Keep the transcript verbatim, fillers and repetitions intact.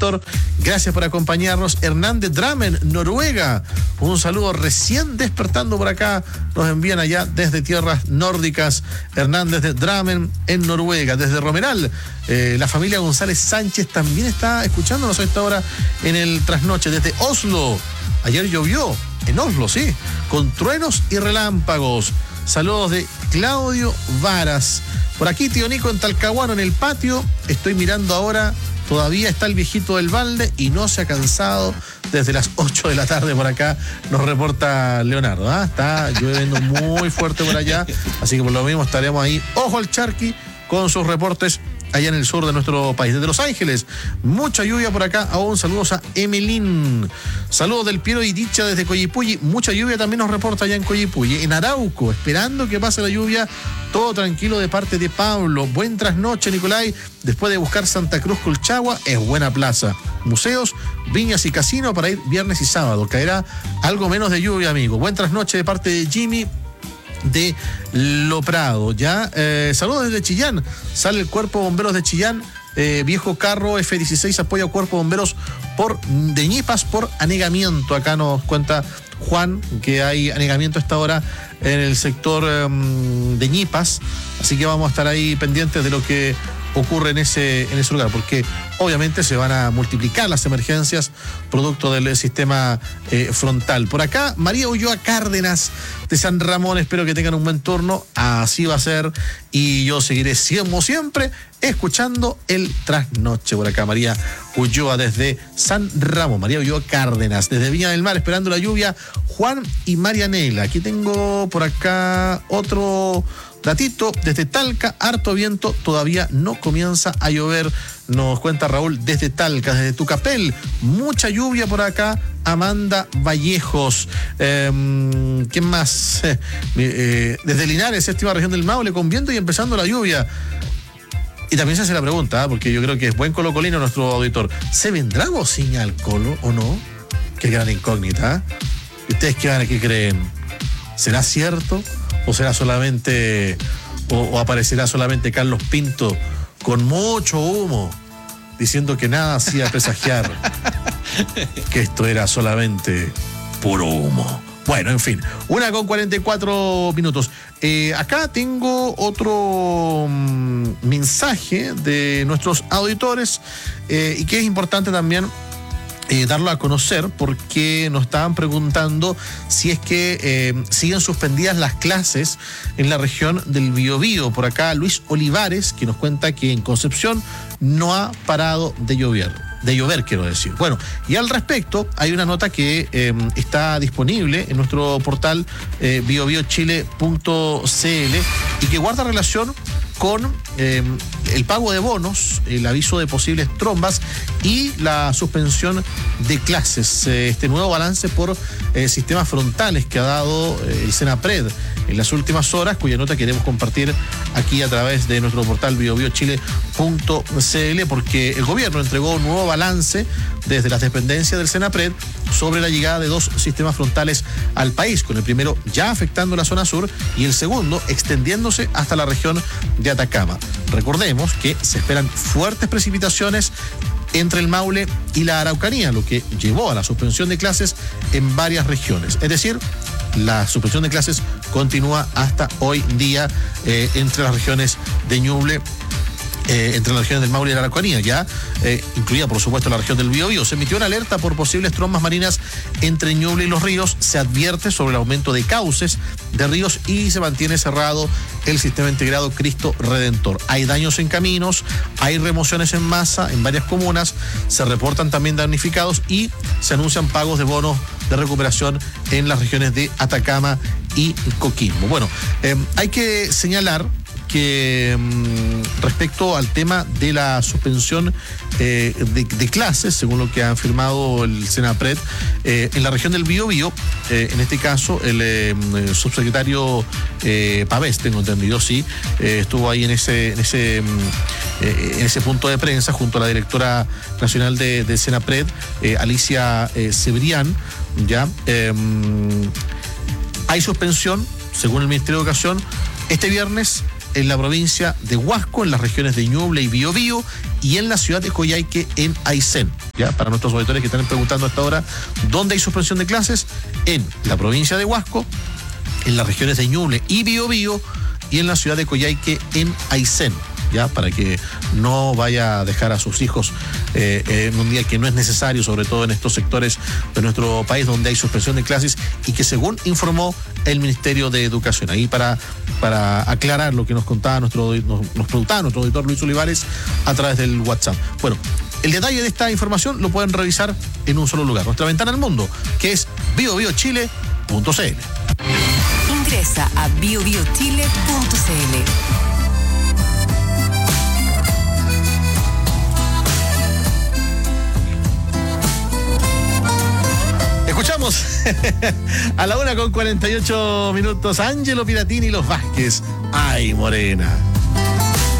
Víctor, gracias por acompañarnos. Hernán de Drammen, Noruega, un saludo recién despertando por acá, nos envían allá desde tierras nórdicas. Hernán desde Drammen en Noruega. Desde Romeral, eh, la familia González Sánchez también está escuchándonos a esta hora en el trasnoche. Desde Oslo, ayer llovió en Oslo, sí, con truenos y relámpagos. Saludos de Claudio Varas. Por aquí, tío Nico, en Talcahuano, en el patio, estoy mirando ahora, todavía está el viejito del balde y no se ha cansado desde las ocho de la tarde por acá, nos reporta Leonardo, ¿ah? Está lloviendo muy fuerte por allá, así que por lo mismo estaremos ahí, ojo al charqui, con sus reportes allá en el sur de nuestro país. Desde Los Ángeles, mucha lluvia por acá, aún saludos a Emelín. Saludos del Piero y Dicha desde Coyipulli, mucha lluvia también nos reporta allá en Coyipulli. En Arauco, esperando que pase la lluvia, todo tranquilo de parte de Pablo. Buen trasnoche, Nicolai. Después de buscar Santa Cruz Colchagua, es buena plaza. Museos, viñas y casino para ir viernes y sábado. Caerá algo menos de lluvia, amigo. Buen trasnoche de parte de Jimmy de Lo Prado, ya, eh, saludos desde Chillán, sale el Cuerpo de Bomberos de Chillán, eh, viejo carro F dieciséis apoya al Cuerpo de Bomberos por, de Ñipas por anegamiento, acá nos cuenta Juan que hay anegamiento a esta hora en el sector um, de Ñipas, así que vamos a estar ahí pendientes de lo que ocurre en ese, en ese lugar, porque obviamente se van a multiplicar las emergencias producto del sistema eh, frontal. Por acá, María Ulloa Cárdenas de San Ramón, espero que tengan un buen turno, así va a ser, y yo seguiré como siempre escuchando el trasnoche. Por acá, María Ulloa desde San Ramón, María Ulloa Cárdenas, desde Viña del Mar, esperando la lluvia, Juan y Marianela. Aquí tengo por acá otro datito, desde Talca, harto viento, todavía no comienza a llover, nos cuenta Raúl desde Talca. Desde Tucapel, mucha lluvia por acá, Amanda Vallejos. Eh, ¿Quién más? Eh, eh, desde Linares, séptima región del Maule, con viento y empezando la lluvia. Y también se hace la pregunta, ¿eh? Porque yo creo que es buen colocolino nuestro auditor. ¿Se vendrá bocina al Colo o no? Qué gran incógnita. ¿Eh? ¿Y ustedes qué van aquí creen? ¿Será cierto? ¿O será solamente, o, o aparecerá solamente Carlos Pinto con mucho humo, diciendo que nada hacía presagiar que esto era solamente puro humo? Bueno, en fin, una con cuarenta y cuatro minutos. Eh, acá tengo otro um, mensaje de nuestros auditores eh, y que es importante también Eh, darlo a conocer, porque nos estaban preguntando si es que eh, siguen suspendidas las clases en la región del Biobío. Por acá Luis Olivares, que nos cuenta que en Concepción no ha parado de llover, de llover quiero decir. Bueno, y al respecto hay una nota que eh, está disponible en nuestro portal eh, bio bio chile punto c l y que guarda relación con eh, el pago de bonos, el aviso de posibles trombas y la suspensión de clases. Eh, este nuevo balance por eh, sistemas frontales que ha dado eh, el Senapred en las últimas horas, cuya nota queremos compartir aquí a través de nuestro portal bio bio chile punto c l, porque el gobierno entregó un nuevo balance desde las dependencias del Senapred sobre la llegada de dos sistemas frontales al país, con el primero ya afectando la zona sur y el segundo extendiéndose hasta la región de Atacama. Recordemos que se esperan fuertes precipitaciones entre el Maule y la Araucanía, lo que llevó a la suspensión de clases en varias regiones. Es decir, la suspensión de clases continúa hasta hoy día eh, entre las regiones de Ñuble, Eh, entre las regiones del Maule y la Araucanía, ya eh, incluida por supuesto la región del Biobío. Se emitió una alerta por posibles trombas marinas entre Ñuble y los ríos. Se advierte sobre el aumento de cauces de ríos y se mantiene cerrado el sistema integrado Cristo Redentor. Hay daños en caminos, hay remociones en masa en varias comunas, se reportan también damnificados y se anuncian pagos de bonos de recuperación en las regiones de Atacama y Coquimbo. Bueno, eh, hay que señalar que mmm, respecto al tema de la suspensión eh, de, de clases, según lo que ha firmado el Senapred, eh, en la región del Biobío, eh, en este caso el eh, subsecretario eh, Pavés, tengo entendido, sí, eh, estuvo ahí en ese, en ese eh, en ese punto de prensa junto a la directora nacional de, de Senapred, eh, Alicia eh, Cebrián, ya eh, hay suspensión, según el Ministerio de Educación, este viernes en la provincia de Huasco, en las regiones de Ñuble y Biobío, y en la ciudad de Coyhaique, en Aysén. Ya, para nuestros auditores que están preguntando a esta hora dónde hay suspensión de clases, en la provincia de Huasco, en las regiones de Ñuble y Biobío, y en la ciudad de Coyhaique, en Aysén. Ya, para que no vaya a dejar a sus hijos eh, en un día que no es necesario, sobre todo en estos sectores de nuestro país donde hay suspensión de clases y que según informó el Ministerio de Educación. Ahí para, para aclarar lo que nos contaba nuestro, nos, nos preguntaba nuestro auditor Luis Olivares a través del WhatsApp. Bueno, el detalle de esta información lo pueden revisar en un solo lugar, nuestra ventana al mundo, que es bio bio chile punto c l. Ingresa a bio bio chile punto c l. Escuchamos a la una con cuarenta y ocho minutos Ángelo Piratini y los Vázquez. Ay, morena.